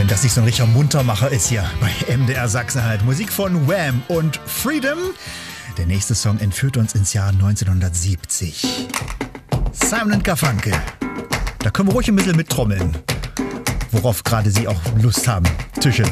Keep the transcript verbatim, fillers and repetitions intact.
Wenn das nicht so ein richtiger Muntermacher ist hier bei M D R Sachsen-Anhalt. Musik von Wham und Freedom. Der nächste Song entführt uns ins Jahr neunzehnhundertsiebzig. Simon und Garfunkel. Da können wir ruhig ein bisschen mittrommeln. Worauf gerade Sie auch Lust haben. Tische.